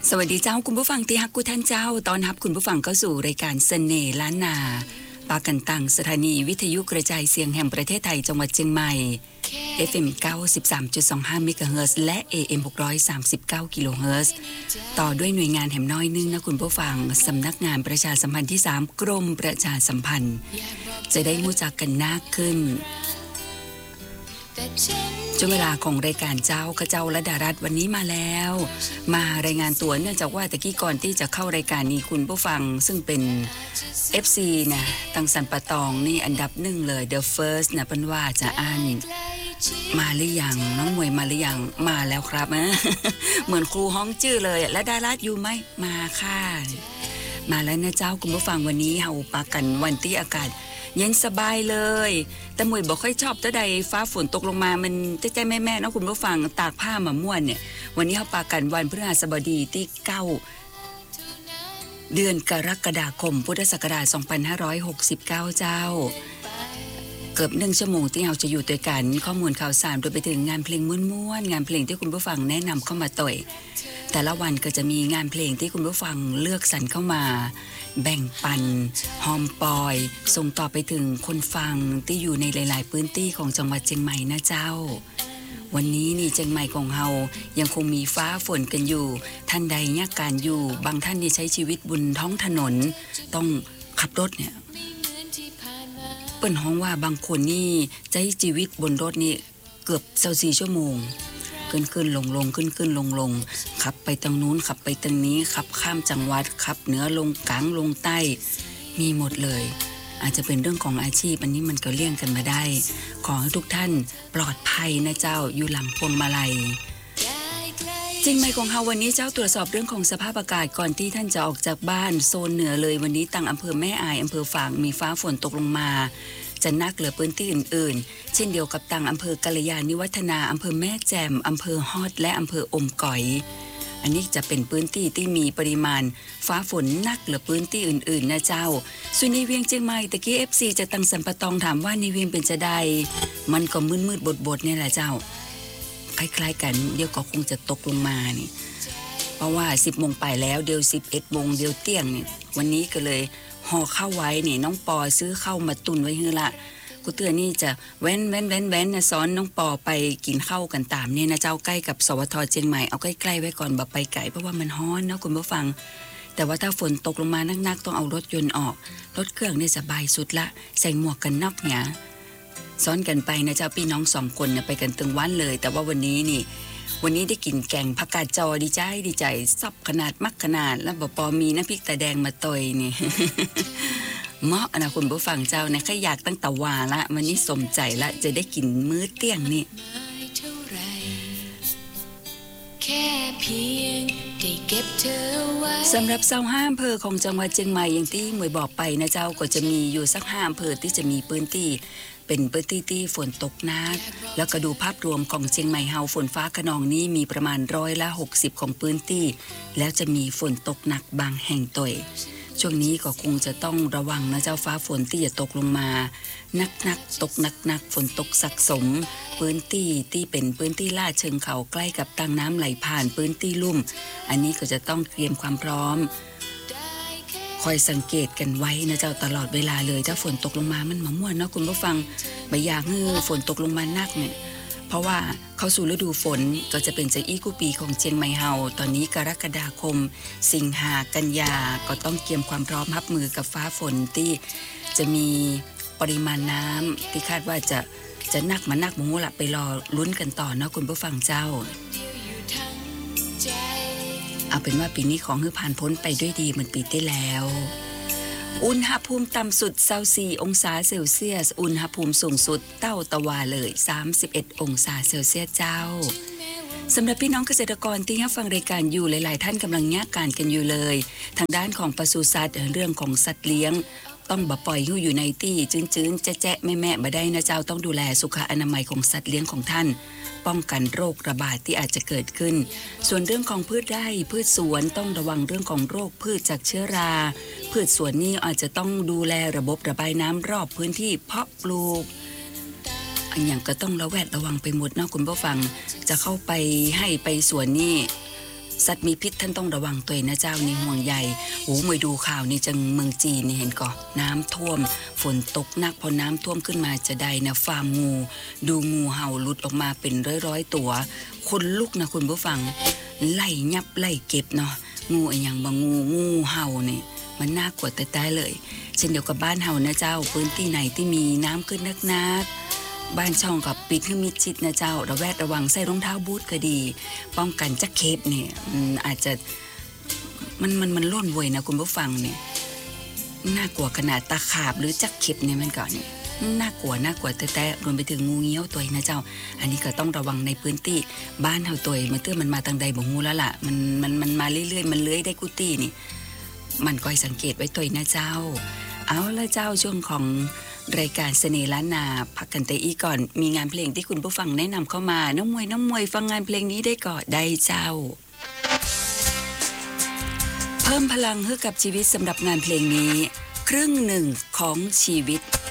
สวัสดีเจ้าคุณผู้ฟังที่ฮักกุท่านเจ้าตอนรับคุณผู้ฟังเข้าสู่รายการเสน่ห์ล้านนาปากันตังสถานีวิทยุกระจายเสียงแห่งประเทศไทยจังหวัดเชียงใหม่ FM 93.25 เมกะเฮิรตซ์และ AM 639 กิโลเฮิรตซ์ต่อด้วยหน่วยงานแห่งน้อยนึงนะคุณผู้ฟังสำนักงานประชาสัมพันธ์ที่ 3 กรมประชาสัมพันธ์จะได้รู้จักกันมากขึ้นจนเวลาของรายการเจ้าข้าเจ้าระดารัตน์วันนี้มาแล้วมารายงานตัวเนื่องจากว่าตะกี้ก่อนที่จะเข้ารายการนี้คุณผู้ฟังซึ่งเป็น FC นะตังสันปะตองนี่อันดับหนึ่งเลย The First นะเป็นว่าจะอ่านมาหรือยังน้องมวยมาหรือยังมาแล้วครับ เหมือนครูฮ้องจื้อเลยและดารัตน์อยู่ไหมมาค่ะมาแล้วนะเจ้าคุณผู้ฟังวันนี้เฮาปากันวันที่อากาศเย็นสบายเลยแต่มวยบอกค่อยชอบแต่ใดฟ้าฝนตกลงมามันใจแม่ๆเนาะคุณผู้ฟังตากผ้ามาม่วนเนี่ยวันนี้เฮาปากันวันพฤหัสบดีที่9เดือนกรกฎาคมพุทธศักราช2569เจ้าเกือบ1ชั่วโมงที่เราจะอยู่ด้วยกันข้อมูลข่าวสารรวมไปถึงงานเพลงม่วนๆงานเพลงที่คุณผู้ฟังแนะนำเข้ามาต่อยแต่ละวันก็จะมีงานเพลงที่คุณผู้ฟังเลือกสรรเข้ามาแบ่งปันหอมปอยส่งต่อไปถึงคนฟังที่อยู่ในหลายๆพื้นที่ของจังหวัดเชียงใหม่นะเจ้าวันนี้นี่เชียงใหม่ของเฮายังคงมีฟ้าฝนกันอยู่ท่านใดยากการอยู่บางท่านนี่ใช้ชีวิตบนท้องถนนต้องขับรถเนี่ยเปิ้นฮ้องว่าบางคนนี่ใช้ชีวิตบนรถนี่เกือบ24ชั่วโมงขึ้นลงขึ้นลงขับไปทางนู้นขับไปทางนี้ขับข้ามจังหวัดขับเหนือลงกลางลงใต้มีหมดเลยอาจจะเป็นเรื่องของอาชีพอันนี้มันก็เลี่ยงกันมาได้ขอให้ทุกท่านปลอดภัยนะเจ้าอยู่หลังพวงมาลัยจริงไหมของเฮาวันนี้เจ้าตรวจสอบเรื่องของสภาพอากาศก่อนที่ท่านจะออกจากบ้านโซนเหนือเลยวันนี้ตั้งอำเภอแม่อายอำเภอฝางมีฟ้าฝนตกลงมาจะนักเหลือพื้นที่อื่นๆเช่นเดียวกับต่างอำเภอกัลยาณิวัฒนาอำเภอแม่แจ่มอำเภอฮอดและอำเภออมก๋อยอันนี้จะเป็นพื้นที่ที่มีปริมาณฟ้าฝนนักเหลือพื้นที่อื่นๆนะเจ้าส่วนในเวียงเชียงใหม่ตะกี้ FC จะตั้งสันปะตองถามว่าในเวียงเป็นจะใดมันก็มืดๆบดๆเนี่ยแหละเจ้าคล้ายๆกันเดี๋ยวก็คงจะตกลงมานี่เพราะว่า 10 โมงไปแล้วเดี๋ยว 11 โมงเดี๋ยวเที่ยงนี่วันนี้ก็เลยห่อข้าวไว้นี่น้องปอซื้อข้าวมาตุนไว้ฮือละกูเตือนนี่จะแว้นนะสอนน้องปอไปกินข้าวกันตามนี่นะเจ้าใกล้กับสวทเชียงใหม่เอาใกล้ๆไว้ก่อนบ่ไปไกลเพราะว่ามันร้อนเนาะคุณผู้ฟังแต่ว่าถ้าฝนตกลงมานักๆต้องเอารถยนต์ออกรถเครื่องนี่สบายสุดละใส่หมวกกันน็อกเนี่ยซ้อนกันไปนะเจ้าพี่น้อง2คนเนี่ยไปกันตึงวันเลยแต่ว่าวันนี้ได้กินแกงผักกาดจอดีใจซับขนาดมักขนาดแล้วบ่ปอมีน้ำพริกตาแดงมาต่อยนี่ เหมาะนะคุณผู้ฟังเจ้าเนี่ยแค่อยากตั้งแต่วาละมันนี่สมใจละจะได้กินมื้อเที่ยงนี่สำหรับ25อำเภอของจังหวัดเชียงใหม่อย่างที่หมวยบอกไปนะเจ้าก็จะมีอยู่สัก5อำเภอที่จะมีพื้นที่เป็นพื้นที่ที่ฝนตกหนักแล้วก็ดูภาพรวมของเชียงใหม่เฮาฝนฟ้าคะนองนี้มีประมาณ60%ของพื้นที่แล้วจะมีฝนตกหนักบางแห่งต่อยช่วงนี้ก็คงจะต้องระวังนะเจ้าฟ้าฝนที่จะตกลงมานักตกหนักฝนตกสะสมพื้นที่ที่เป็นพื้นที่ลาดเชิงเขาใกล้กับทางน้ำไหลผ่านพื้นที่ลุ่มอันนี้ก็จะต้องเตรียมความพร้อมคอยสังเกตกันไว้นะเจ้าตลอดเวลาเลยถ้าฝนตกลงมามันมาม่วนเนาะคุณผู้ฟังไม่อยากให้ฝนตกลงมานักเนี่ยเพราะว่าเข้าสู่ฤดูฝนก็จะเป็นจากอีกูปีของเชียงใหม่เฮาตอนนี้กรกฎาคมสิงหากันยาก็ต้องเตรียมความพร้อมรับมือกับฟ้าฝนที่จะมีปริมาณน้ำที่คาดว่าจะนักมานักหมูละไปรอลุ้นกันต่อเนาะคุณผู้ฟังเจ้าเอาเป็นว่าปีนี้ของผ่านพ้นไปด้วยดีเหมือนปีที่แล้วอุณหภูมิต่ำสุด24องศาเซลเซียสอุณหภูมิสูงสุดเต้าตะวาเลย31องศาเซลเซียสเจ้าสำหรับพี่น้องเกษตรกรที่รับฟังรายการอยู่หลายๆท่านกำลังยากการกันอยู่เลยทางด้านของปศุสัตว์เรื่องของสัตว์เลี้ยงต้องบ่ปล่อยให้อยู่ในที่จื้นๆแจ๊ะแม่บ่ได้นะเจ้าต้องดูแลสุขอนามัยของสัตว์เลี้ยงของท่านป้องกันโรคระบาดที่อาจจะเกิดขึ้นส่วนเรื่องของพืชไร่พืชสวนต้องระวังเรื่องของโรคพืชจากเชื้อราพืชสวนนี่อาจจะต้องดูแลระบบระบายน้ำรอบพื้นที่เพาะปลูกอันอย่างก็ต้องระวังไปหมดนะคุณผู้ฟังจะเข้าไปให้ไปสวนนี่สัตว์มีพิษท่านต้องระวังตัวเองนะเจ้านี่ห่วงใยโอ้มวยดูข่าวนี่จังเมืองจีนนี่เห็นก่อน้ำท่วมฝนตกหนักพอน้ำท่วมขึ้นมาจะได้นะฟาร์มงูดูงูเห่าหลุดออกมาเป็นร้อยๆตัวคนลุกนะคุณผู้ฟังไล่ยับไล่เก็บเนาะงูไอ้อย่างบางงูเห่านี่มันน่ากลัวแต่เลยเช่นเดียวกับบ้านเห่านะเจ้าพื้นที่ไหนที่มีน้ำขึ้นนักบ้านช่องกับปิดให้มิดชิดนะเจ้าระแวดระวังใส่รองเท้าบูทก็ดีป้องกันจักเคปเนี่ยอาจจะมันล่นเวยนะคุณผู้ฟังเนี่ยน่ากลัวขนาดตะขาบหรือจักเคปเนี่ยมันก่อนเนี่ยน่ากลัวแต่รวมไปถึงงูเงี้ยวตัวนะเจ้าอันนี้ก็ต้องระวังในพื้นที่บ้านเฮาตัวมันเตื้อมันมาทางใดบ่ฮู้แล้วล่ะมันมาเรื่อยๆมันเลื้อยได้กุฏินี่มันก็ให้สังเกตไว้ตัวนะเจ้าเอาละเจ้าช่วงของรายการเสน่ห์ล้านนาพักกันแต่อีก่อนมีงานเพลงที่คุณผู้ฟังแนะนำเข้ามาน้องมวยฟังงานเพลงนี้ได้ก่อนได้เจ้าเพิ่มพลังให้กับชีวิตสำหรับงานเพลงนี้ครึ่งหนึ่งของชีวิต